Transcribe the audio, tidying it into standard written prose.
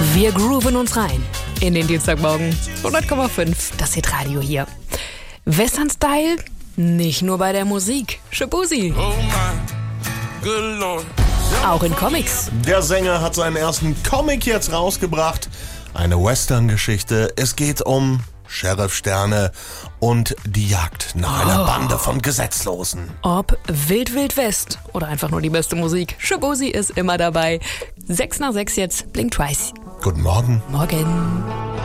Wir grooven uns rein in den Dienstagmorgen. 100,5, das Hitradio hier. Western-Style? Nicht nur bei der Musik. Shaboozey. Auch in Comics. Der Sänger hat seinen ersten Comic jetzt rausgebracht. Eine Western-Geschichte. Es geht um Sheriff Sterne und die Jagd nach einer Bande von Gesetzlosen. Ob Wild Wild West oder einfach nur die beste Musik. Shaboozey ist immer dabei. 6 nach 6 jetzt. Blink twice. Guten Morgen. Morgen.